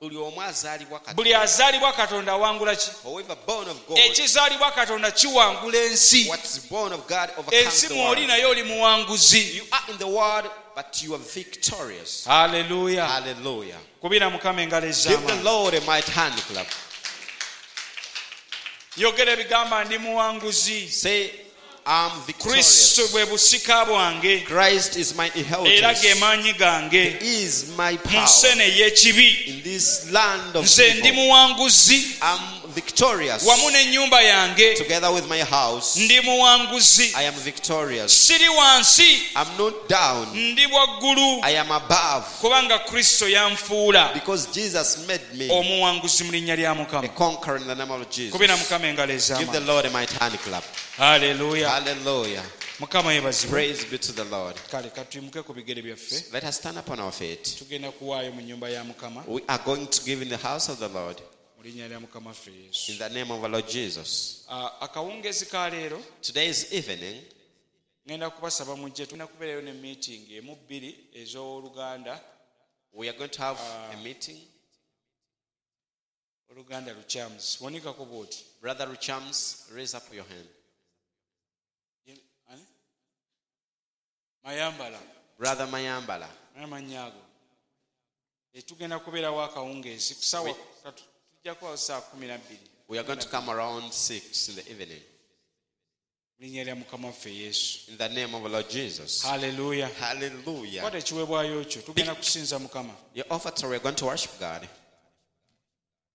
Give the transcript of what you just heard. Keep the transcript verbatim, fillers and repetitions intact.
buli azaalibwa Katonda awangula ki? Ekizaalibwa Katonda kiwangula ensi. Ensi mw'oli naye oli muwanguzi. But you are victorious. Hallelujah. Hallelujah. Kubira Mukama engalo ez'amaanyi. Give the Lord a mighty hand clap. Yogera ebigamba ndi muwanguzi. Say, I'm victorious. Kristo bwe busika bwange. Christ is my inheritance. Era ge maanyi gange. He is my power. Mu nsene y'ekibi. In this land of nze ndi muwanguzi. I'm victorious. Wamu n'ennyumba yange. Together with my house. Ndi muwanguzi. I am victorious. Siri wansi. I'm not down. Ndi waggulu. I am above. Kubanga Kristo yanfuula. Because Jesus made me omuwanguzi mu linnya lya Mukama. A conqueror in the name of Jesus. Kubira Mukama engalo ez'amaanyi. Give the Lord a mighty hand clap. Hallelujah. Hallelujah. Mukama yebazibwe. Praise be to the Lord. Kale katuyimuke ku bigere byaffe. Let us stand upon our feet. Tugenda kuwaayo mu nnyumba ya Mukama. We are going to give in the house of the Lord. Mu linnya lya Mukama ffe Yesu. In the name of our Lord Jesus. Akawungeezi ka leero. Today's evening. Ngenda kubasaba mujje tuna kubeerayo ne meeting emu bbiri ez'Oluganda. We are going to have uh, a meeting. Oluganda Luchams. Wonikako bw'oti. Brother Luchams, raise up your hand. Mayambala. Brother Mayambala. Amanyago. Etugenda kubeerawo akawungeezi kusaawa tujja kuba saa kumi na bbiri. We are going to come around six in the evening. Linnya lya Mukama waffe Yesu. In the name of our Lord Jesus. Hallelujah. Hallelujah. Kwata ekiweebwayo kyo tugenda kusinza Mukama. Your offer, we are going to worship God.